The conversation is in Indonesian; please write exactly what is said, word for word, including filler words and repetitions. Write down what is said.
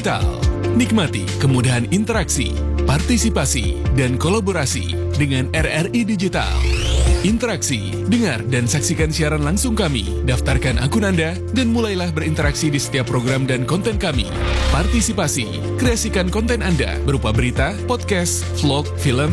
Digital. Nikmati kemudahan interaksi, partisipasi, dan kolaborasi dengan R R I Digital. Interaksi, dengar dan saksikan siaran langsung kami, daftarkan akun Anda, dan mulailah berinteraksi di setiap program dan konten kami. Partisipasi, kreasikan konten Anda berupa berita, podcast, vlog, film,